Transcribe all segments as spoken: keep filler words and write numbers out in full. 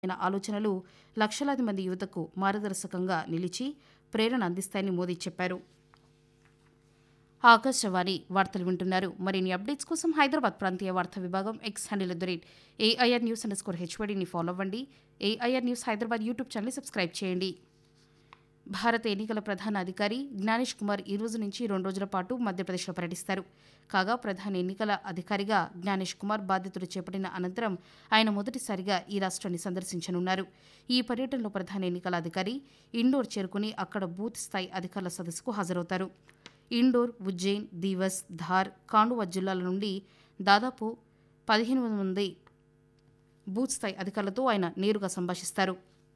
ఆయన ఆలోచనలు లక్షలాది మంది యువతకు మార్గదర్శకంగా నిలిచి ప్రేరణ అందిస్తాయని మోదీ చెప్పారు. ఆకాశవాణి వార్తలు వింటున్నారు. మరిన్ని అప్డేట్స్ కోసం హైదరాబాద్ ప్రాంతీయ వార్తా విభాగం X handle at the rate AIR news under score హెచ్వైడీని follow అవ్వండి. ఏఐఆర్ న్యూస్ హైదరాబాద్ యూట్యూబ్ ఛానల్ని సబ్స్క్రైబ్ చేయండి. భారత ఎన్నికల ప్రధాన అధికారి జ్ఞానేష్ కుమార్ ఈ రోజు నుంచి రెండు రోజుల పాటు మధ్యప్రదేశ్లో పర్యటిస్తారు. కాగా ప్రధాన ఎన్నికల అధికారిగా జ్ఞానేష్ కుమార్ బాధ్యతలు చేపట్టిన అనంతరం ఆయన మొదటిసారిగా ఈ రాష్ట్రాన్ని సందర్శించనున్నారు. ఈ పర్యటనలో ప్రధాన ఎన్నికల అధికారి ఇండోర్ చేరుకుని అక్కడ బూత్ స్థాయి అధికారుల సదస్సుకు హాజరవుతారు. ఇండోర్, ఉజ్జయిన్, దీవస్, ధార్, కాండువా జిల్లాల నుండి దాదాపు పదిహేను వందల మంది బూత్ స్థాయి అధికారులతో ఆయన నేరుగా సంభాషిస్తారు.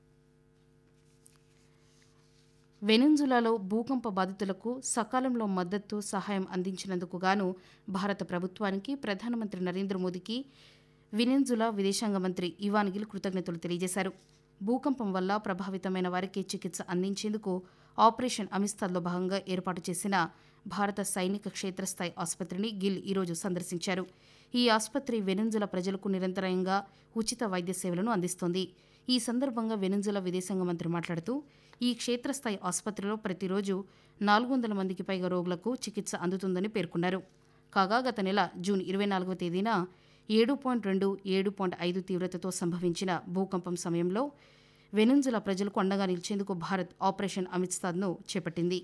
వెనెజులాలో భూకంప బాధితులకు సకాలంలో మద్దతు సహాయం అందించినందుకు గాను భారత ప్రభుత్వానికి ప్రధానమంత్రి నరేంద్ర మోదీకి వెనెజులా విదేశాంగ మంత్రి ఇవాన్ గిల్ కృతజ్ఞతలు తెలియజేశారు. భూకంపం వల్ల ప్రభావితమైన వారికి చికిత్స అందించేందుకు ఆపరేషన్ అమిస్తాద్లో భాగంగా ఏర్పాటు చేసిన భారత సైనిక క్షేత్రస్థాయి ఆసుపత్రిని గిల్ ఈరోజు సందర్శించారు. ఈ ఆసుపత్రి వెనెజులా ప్రజలకు నిరంతరంగా ఉచిత వైద్య సేవలను అందిస్తోంది. ఈ సందర్భంగా వెనెజులా విదేశాంగ మంత్రి మాట్లాడుతూ ఈ క్షేత్రస్థాయి ఆసుపత్రిలో ప్రతిరోజు నాలుగు వందల మందికి పైగా రోగులకు చికిత్స అందుతుందని పేర్కొన్నారు. కాగా గత నెల జూన్ ఇరవై నాలుగవ తేదీన ఏడు పాయింట్ రెండు ఏడు పాయింట్ ఐదు తీవ్రతతో సంభవించిన భూకంపం సమయంలో వెనెజులా ప్రజలకు అండగా నిలిచేందుకు భారత్ ఆపరేషన్ అమిస్తాద్ను చేపట్టింది.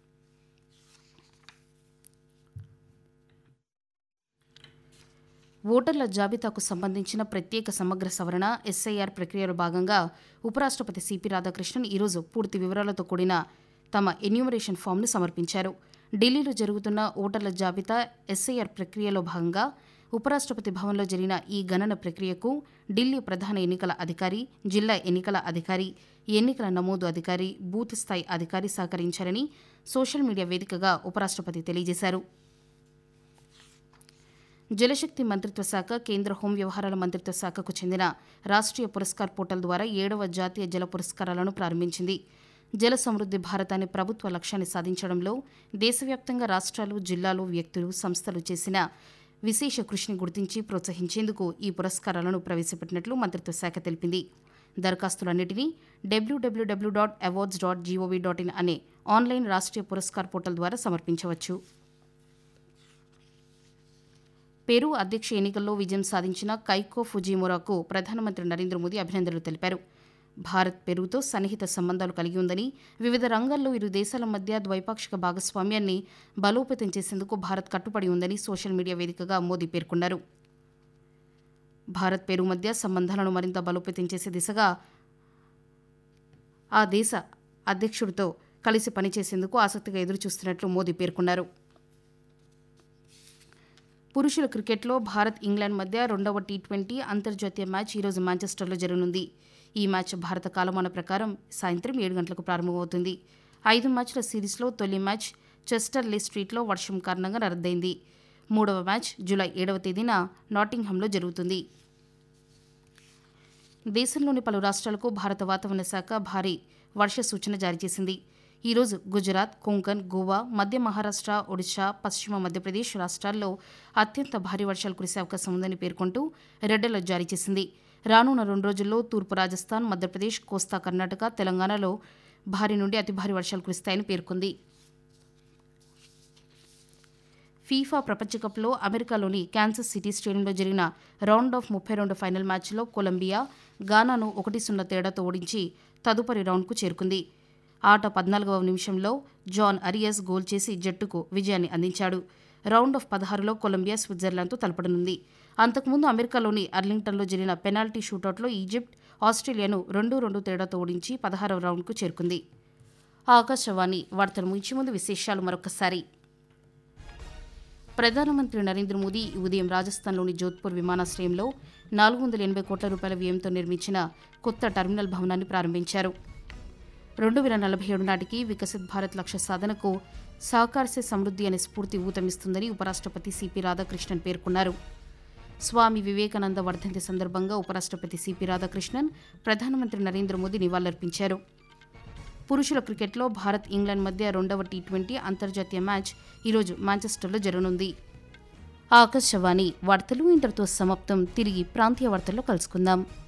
ఓటర్ల జాబితాకు సంబంధించిన ప్రత్యేక సమగ్ర సవరణ ఎస్ఐఆర్ ప్రక్రియలో భాగంగా ఉపరాష్ట్రపతి సిపి రాధాకృష్ణన్ ఈరోజు పూర్తి వివరాలతో కూడిన తమ ఎన్యూమరేషన్ ఫామ్ను సమర్పించారు. ఢిల్లీలో జరుగుతున్న ఓటర్ల జాబితా ఎస్ఐఆర్ ప్రక్రియలో భాగంగా ఉపరాష్ట్రపతి భవన్లో జరిగిన ఈ గణన ప్రక్రియకు ఢిల్లీ ప్రధాన ఎన్నికల అధికారి, జిల్లా ఎన్నికల అధికారి, ఎన్నికల నమోదు అధికారి, బూత్ స్థాయి అధికారి సహకరించారని సోషల్ మీడియా వేదికగా ఉపరాష్ట్రపతి తెలియజేశారు. జలశక్తి మంత్రిత్వ శాఖ, కేంద్ర హోం వ్యవహారాల మంత్రిత్వ శాఖకు చెందిన రాష్ట్రీయ పురస్కార్ పోర్టల్ ద్వారా ఏడవ జాతీయ జల పురస్కారాలను ప్రారంభించింది. జల సమృద్ధి భారత్ అనే ప్రభుత్వ లక్ష్యాన్ని సాధించడంలో దేశవ్యాప్తంగా రాష్ట్రాలు, జిల్లాలు, వ్యక్తులు, సంస్థలు చేసిన విశేష కృషిని గుర్తించి ప్రోత్సహించేందుకు ఈ పురస్కారాలను ప్రవేశపెట్టినట్లు మంత్రిత్వ శాఖ తెలిపింది. దరఖాస్తులన్నింటినీ డబ్ల్యూడబ్ల్యూడబ్ల్యూ dot awards dot GOV dot in అనే ఆన్లైన్ రాష్ట్రీయ పురస్కార్ పోర్టల్ ద్వారా సమర్పించవచ్చు. పెరూ అధ్యక్ష ఎన్నికల్లో విజయం సాధించిన కైకో ఫుజిమోరాకు ప్రధానమంత్రి నరేంద్ర మోదీ అభినందనలు తెలిపారు. భారత్ పెరూతో సన్నిహిత సంబంధాలు కలిగి ఉందని, వివిధ రంగాల్లో ఇరు దేశాల మధ్య ద్వైపాక్షిక భాగస్వామ్యాన్ని బలోపేతం చేసేందుకు భారత్ కట్టుబడి ఉందని సోషల్ మీడియా వేదికగా మోదీ పేర్కొన్నారు. భారత్ పెరూ మధ్య సంబంధాలను మరింత బలోపేతం చేసే దిశగా ఆ దేశ అధ్యక్షుడితో కలిసి పనిచేసేందుకు ఆసక్తిగా ఎదురుచూస్తున్నట్లు మోదీ పేర్కొన్నారు. పురుషుల క్రికెట్లో భారత్, ఇంగ్లాండ్ మధ్య రెండవ టీ ట్వంటీ అంతర్జాతీయ మ్యాచ్ ఈరోజు మాంచెస్టర్లో జరగనుంది. ఈ మ్యాచ్ భారత కాలమాన ప్రకారం సాయంత్రం ఏడు గంటలకు ప్రారంభమవుతుంది. ఐదు మ్యాచ్ల సిరీస్లో తొలి మ్యాచ్ చెస్టర్లే స్ట్రీట్లో వర్షం కారణంగా రద్దయింది. మూడవ మ్యాచ్ జూలై ఏడవ తేదీన నాటింగ్హామ్లో జరుగుతుంది. దేశంలోని పలు రాష్ట్రాలకు భారత వాతావరణ శాఖ భారీ వర్ష సూచన జారీ చేసింది. ఈరోజు గుజరాత్, కొంకన్, గోవా, మధ్య మహారాష్ట్ర, ఒడిశా, పశ్చిమ మధ్యప్రదేశ్ రాష్ట్రాల్లో అత్యంత భారీ వర్షాలు కురిసే అవకాశం ఉందని పేర్కొంటూ రెడ్ అలర్ట్ జారీ చేసింది. రానున్న రెండు రోజుల్లో తూర్పు రాజస్థాన్, మధ్యప్రదేశ్, కోస్తా కర్ణాటక, తెలంగాణలో భారీ నుండి అతి భారీ వర్షాలు కురుస్తాయని పేర్కొంది. ఫీఫా ప్రపంచకప్లో అమెరికాలోని కాన్సస్ సిటీ స్టేడియంలో జరిగిన రౌండ్ ఆఫ్ ముప్పై రెండు ఫైనల్ మ్యాచ్లో కొలంబియా గానాను ఒకటి సున్నా తేడాతో ఓడించి తదుపరి రౌండ్కు చేరుకుంది. ఆట పద్నాలుగవ నిమిషంలో జాన్ అరియస్ గోల్ చేసి జట్టుకు విజయాన్ని అందించాడు. రౌండ్ ఆఫ్ పదహారులో కొలంబియా స్విట్జర్లాండ్తో తలపడనుంది. అంతకుముందు అమెరికాలోని అర్లింగ్టన్లో జరిగిన పెనాల్టీ షూటౌట్లో ఈజిప్ట్ ఆస్ట్రేలియాను రెండు రెండు తేడాతో ఓడించి పదహారవ రౌండ్కు చేరుకుంది. ఆకాశవాణి వార్తలు ముగించే ముందు విశేషాలు మరొకసారి. ప్రధానమంత్రి నరేంద్ర మోదీ ఈ ఉదయం రాజస్థాన్లోని జోధ్పూర్ విమానాశ్రయంలో నాలుగు వందల ఎనభై కోట్ల రూపాయల వ్యయంతో నిర్మించిన కొత్త టెర్మినల్ భవనాన్ని ప్రారంభించారు. రెండు వేల నలభై ఏడు నాటికి వికసిత్ భారత్ లక్ష్య సాధనకు సహకారసే సమృద్ధి అనే స్ఫూర్తి ఊతమిస్తుందని ఉపరాష్ట్రపతి సిపి రాధాకృష్ణన్ పేర్కొన్నారు. స్వామి వివేకానంద వర్ధంతి సందర్భంగా ఉపరాష్ట్రపతి సిపి రాధాకృష్ణన్ ప్రధానమంత్రి నరేంద్ర మోదీ నివాళులర్పించారు. పురుషుల క్రికెట్లో భారత్, ఇంగ్లాండ్ మధ్య రెండవ టీ ట్వంటీ అంతర్జాతీయ మ్యాచ్ ఈరోజు మాంచెస్టర్లో జరగనుంది. ఆకాశవాణి వార్తలు ఇంతటితో సమాప్తం. తిరిగి ప్రాంతీయ వార్తల్లో కలుసుకుందాం.